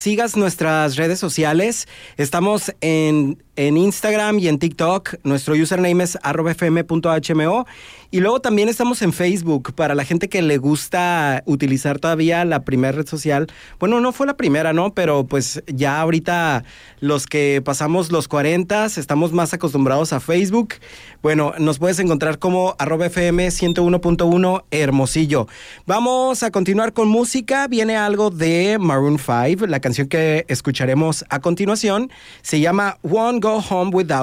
Sigas nuestras redes sociales. Estamos en Instagram y en TikTok. Nuestro username es @fm.hmo. Y luego también estamos en Facebook para la gente que le gusta utilizar todavía la primera red social. Bueno, no fue la primera, ¿no? Pero pues ya ahorita los que pasamos los 40 estamos más acostumbrados a Facebook. Bueno, nos puedes encontrar como @fm 101.1 Hermosillo. Vamos a continuar con música. Viene algo de Maroon 5. La canción que escucharemos a continuación se llama Won't Go Home Without